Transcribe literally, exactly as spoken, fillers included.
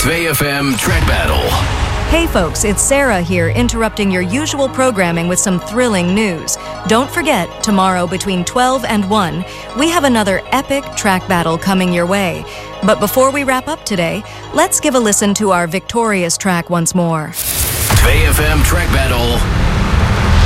two F M Track Battle. Hey folks, it's Sarah here, interrupting your usual programming with some thrilling news. Don't forget, tomorrow between twelve and one, we have another epic track battle coming your way. But before we wrap up today, let's give a listen to our victorious track once more. two F M Track Battle